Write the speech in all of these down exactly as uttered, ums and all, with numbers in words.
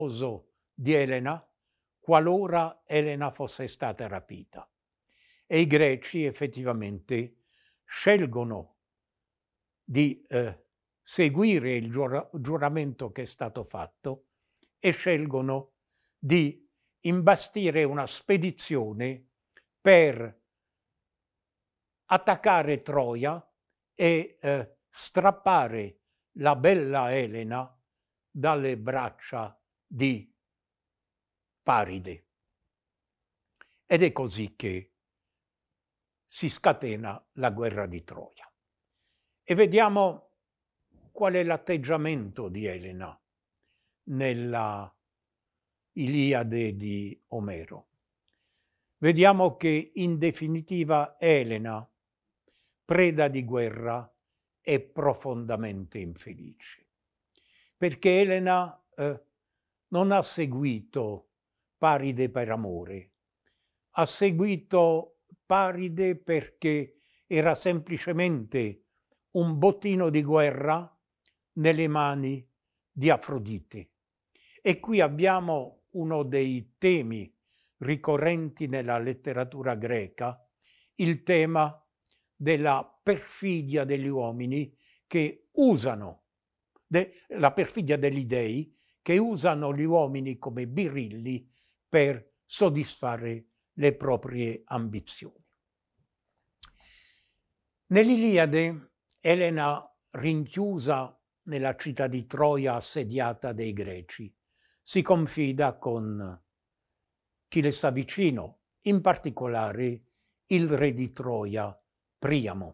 sposo di Elena qualora Elena fosse stata rapita. E i greci effettivamente scelgono di eh, seguire il giura- giuramento che è stato fatto e scelgono di imbastire una spedizione per attaccare Troia e eh, strappare la bella Elena dalle braccia di Paride. Ed è così che si scatena la guerra di Troia. E vediamo qual è l'atteggiamento di Elena nella Iliade di Omero. Vediamo che in definitiva Elena, preda di guerra, è profondamente infelice, perché Elena eh, non ha seguito Paride per amore, ha seguito Paride perché era semplicemente un bottino di guerra nelle mani di Afrodite. E qui abbiamo uno dei temi ricorrenti nella letteratura greca, il tema della perfidia degli uomini che usano, de, la perfidia degli dei, che usano gli uomini come birilli per soddisfare le proprie ambizioni. Nell'Iliade, Elena, rinchiusa nella città di Troia assediata dai Greci, si confida con chi le sta vicino, in particolare il re di Troia, Priamo.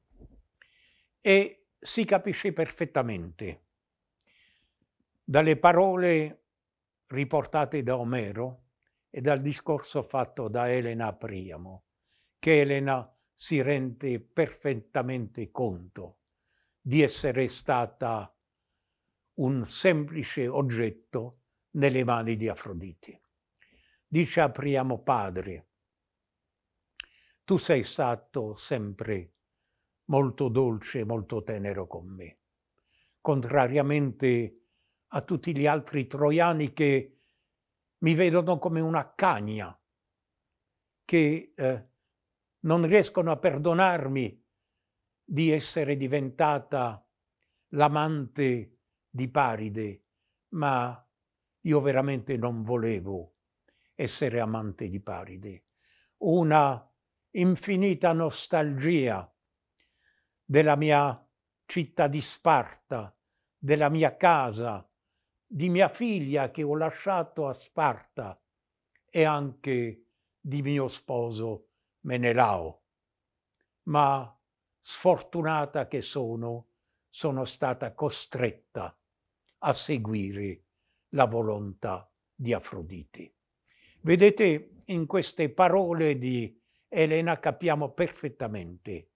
E si capisce perfettamente dalle parole riportate da Omero e dal discorso fatto da Elena a Priamo, che Elena si rende perfettamente conto di essere stata un semplice oggetto nelle mani di Afrodite. Dice a Priamo padre: tu sei stato sempre molto dolce, molto tenero con me, contrariamente a tutti gli altri troiani che mi vedono come una cagna, che eh, non riescono a perdonarmi di essere diventata l'amante di Paride, ma io veramente non volevo essere amante di Paride. Una infinita nostalgia della mia città di Sparta, della mia casa, di mia figlia che ho lasciato a Sparta e anche di mio sposo Menelao. Ma sfortunata che sono, sono stata costretta a seguire la volontà di Afrodite. Vedete, in queste parole di Elena capiamo perfettamente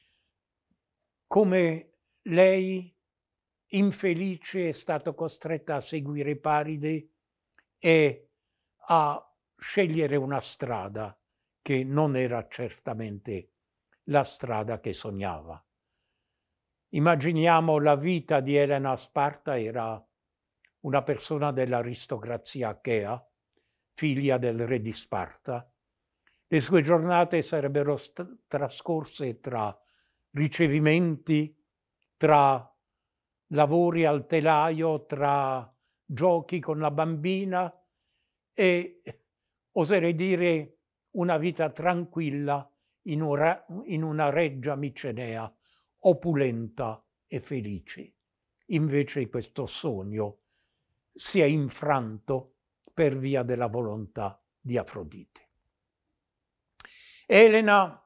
come lei, infelice, è stata costretta a seguire Paride e a scegliere una strada che non era certamente la strada che sognava. Immaginiamo la vita di Elena a Sparta, era una persona dell'aristocrazia achea, figlia del re di Sparta. Le sue giornate sarebbero st- trascorse tra ricevimenti, tra lavori al telaio, tra giochi con la bambina e, oserei dire, una vita tranquilla in una, in una reggia micenea, opulenta e felice. Invece questo sogno si è infranto per via della volontà di Afrodite. Elena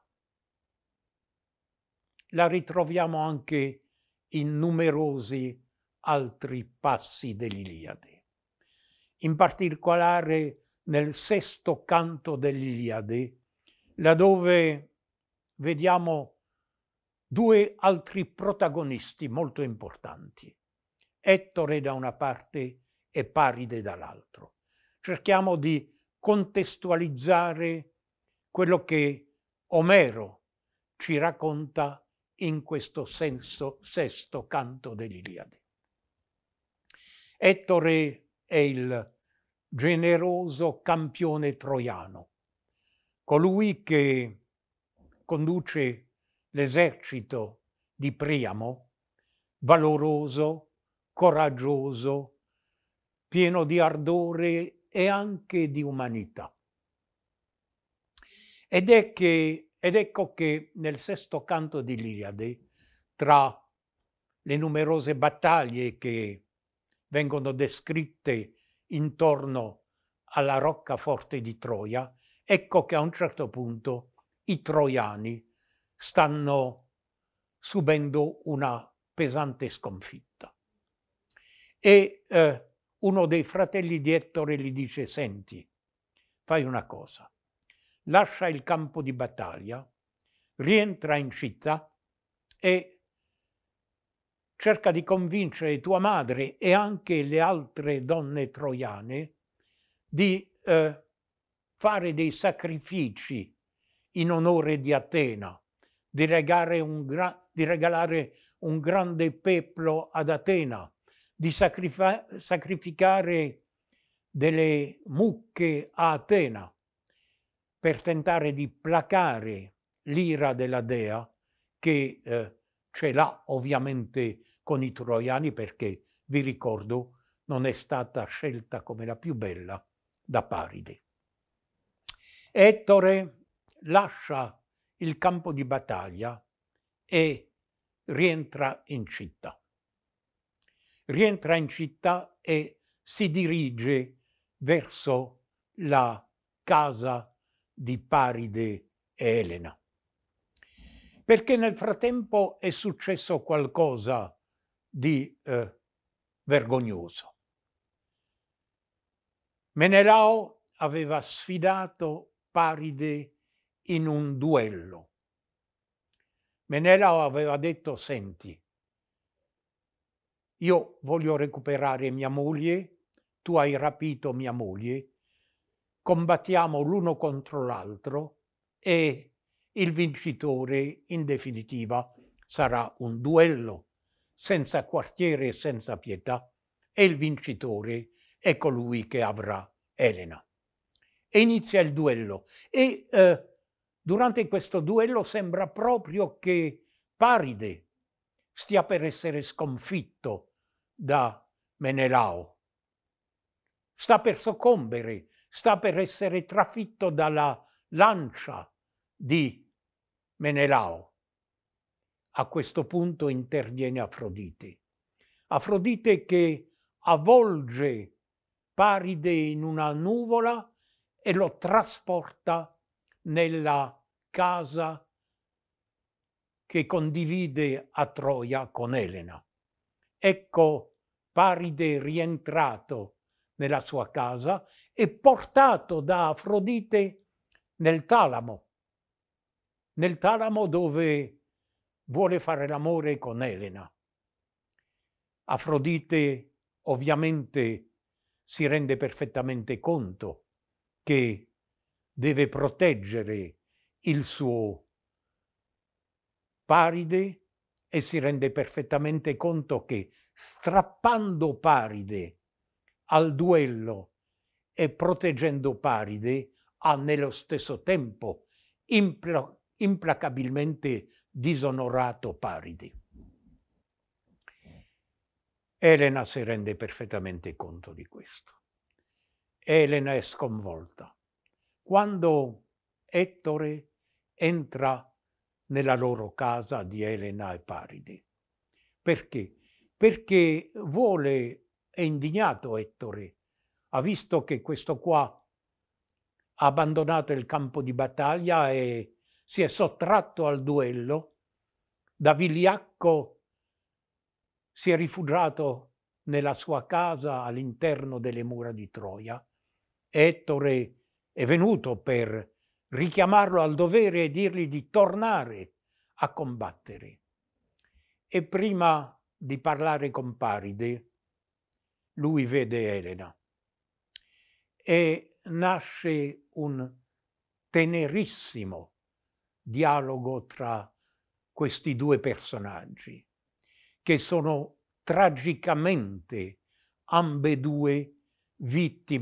la ritroviamo anche in numerosi altri passi dell'Iliade. In particolare nel sesto canto dell'Iliade, laddove vediamo due altri protagonisti molto importanti, Ettore da una parte e Paride dall'altro. Cerchiamo di contestualizzare quello che Omero ci racconta in questo senso sesto canto dell'Iliade. Ettore è il generoso campione troiano, colui che conduce l'esercito di Priamo, valoroso, coraggioso, pieno di ardore e anche di umanità. Ed, è che, ed ecco che nel sesto canto di Iliade, tra le numerose battaglie che vengono descritte intorno alla roccaforte di Troia, ecco che a un certo punto i troiani stanno subendo una pesante sconfitta. E eh, uno dei fratelli di Ettore gli dice: senti, fai una cosa, lascia il campo di battaglia, rientra in città e cerca di convincere tua madre e anche le altre donne troiane di eh, fare dei sacrifici in onore di Atena, di regalare un, gra- di regalare un grande peplo ad Atena, di sacrifa- sacrificare delle mucche a Atena per tentare di placare l'ira della dea che eh, ce l'ha ovviamente con i troiani, perché, vi ricordo, non è stata scelta come la più bella da Paride. Ettore lascia il campo di battaglia e rientra in città. Rientra in città e si dirige verso la casa di Paride e Elena. Perché nel frattempo è successo qualcosa di eh, vergognoso. Menelao aveva sfidato Paride in un duello. Menelao aveva detto: senti, io voglio recuperare mia moglie, tu hai rapito mia moglie, combattiamo l'uno contro l'altro e il vincitore in definitiva sarà un duello senza quartiere e senza pietà, e il vincitore è colui che avrà Elena. E inizia il duello e eh, durante questo duello sembra proprio che Paride stia per essere sconfitto da Menelao. Sta per soccombere, sta per essere trafitto dalla lancia di Menelao. A questo punto interviene Afrodite. Afrodite che avvolge Paride in una nuvola e lo trasporta nella casa che condivide a Troia con Elena. Ecco Paride rientrato nella sua casa e portato da Afrodite nel Talamo, nel Talamo dove vuole fare l'amore con Elena. Afrodite ovviamente si rende perfettamente conto che deve proteggere il suo Paride e si rende perfettamente conto che strappando Paride al duello e proteggendo Paride ha nello stesso tempo impla- implacabilmente disonorato Paride. Elena si rende perfettamente conto di questo. Elena è sconvolta. Quando Ettore entra nella loro casa di Elena e Paride. Perché? Perché vuole, è indignato Ettore, ha visto che questo qua ha abbandonato il campo di battaglia e si è sottratto al duello, da vigliacco si è rifugiato nella sua casa all'interno delle mura di Troia. Ettore è venuto per richiamarlo al dovere e dirgli di tornare a combattere. E prima di parlare con Paride, lui vede Elena e nasce un tenerissimo dialogo tra questi due personaggi, che sono tragicamente ambedue vittime